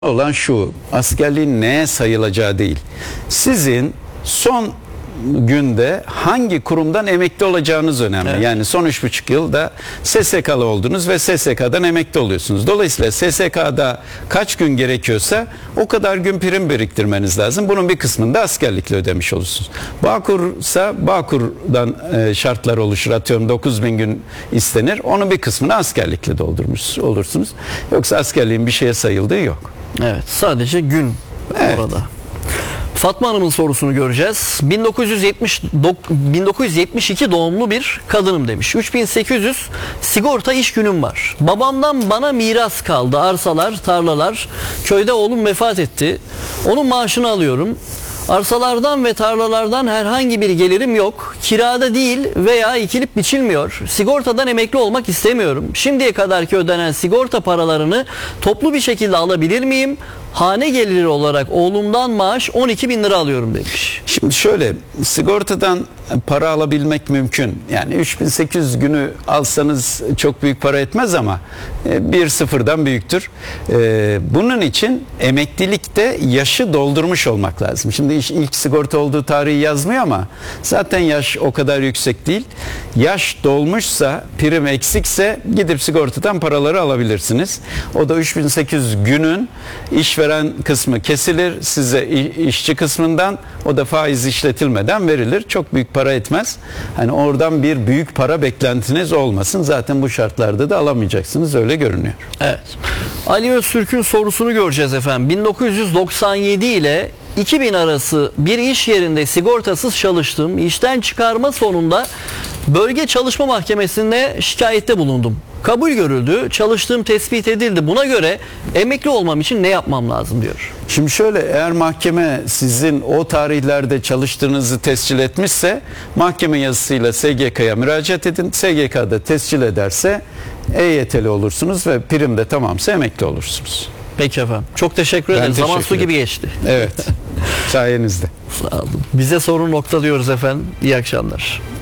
olan şu: askerliğin neye sayılacağı değil. Sizin son günde hangi kurumdan emekli olacağınız önemli. Evet. Yani son 3,5 yılda SSK'lı oldunuz ve SSK'dan emekli oluyorsunuz. Dolayısıyla SSK'da kaç gün gerekiyorsa o kadar gün prim biriktirmeniz lazım. Bunun bir kısmını da askerlikle ödemiş olursunuz. Bağkur'sa Bağkur'dan şartlar oluşur. Atıyorum 9.000 gün istenir. Onun bir kısmını askerlikle doldurmuş olursunuz. Yoksa askerliğin bir şeye sayıldığı yok. Evet, sadece gün Evet. orada. Fatma Hanım'ın sorusunu göreceğiz. 1972 doğumlu bir kadınım demiş. 3800 sigorta iş günüm var. Babamdan bana miras kaldı. Arsalar, tarlalar. Köyde oğlum vefat etti. Onun maaşını alıyorum. Arsalardan ve tarlalardan herhangi bir gelirim yok. Kirada değil veya ikilip biçilmiyor. Sigortadan emekli olmak istemiyorum. Şimdiye kadarki ödenen sigorta paralarını toplu bir şekilde alabilir miyim? Hane geliri olarak oğlumdan maaş 12.000 lira alıyorum demiş. Şimdi şöyle, sigortadan para alabilmek mümkün. Yani 3800 günü alsanız çok büyük para etmez ama bir sıfırdan büyüktür. Bunun için emeklilikte yaşı doldurmuş olmak lazım. Şimdi ilk sigorta olduğu tarihi yazmıyor ama zaten yaş o kadar yüksek değil. Yaş dolmuşsa, prim eksikse gidip sigortadan paraları alabilirsiniz. O da 3800 günün işveren kısmı kesilir, size işçi kısmından, o da faiz işletilmeden verilir. Çok büyük para etmez. Hani oradan bir büyük para beklentiniz olmasın. Zaten bu şartlarda da alamayacaksınız, öyle görünüyor. Evet. Ali Öztürk'ün sorusunu göreceğiz efendim. 1997 ile 2000 arası bir iş yerinde sigortasız çalıştım. İşten çıkarma sonunda bölge çalışma mahkemesinde şikayette bulundum. Kabul görüldü, çalıştığım tespit edildi. Buna göre emekli olmam için ne yapmam lazım diyor. Şimdi şöyle, eğer mahkeme sizin o tarihlerde çalıştığınızı tescil etmişse mahkeme yazısıyla SGK'ya müracaat edin. SGK'da tescil ederse EYT'li olursunuz ve prim de tamamsa emekli olursunuz. Peki efendim. Çok teşekkür ederim. Zaman teşekkür su gibi ederim. geçti. Evet. Sayenizde. Sağ olun. Bize sorun nokta diyoruz efendim. İyi akşamlar.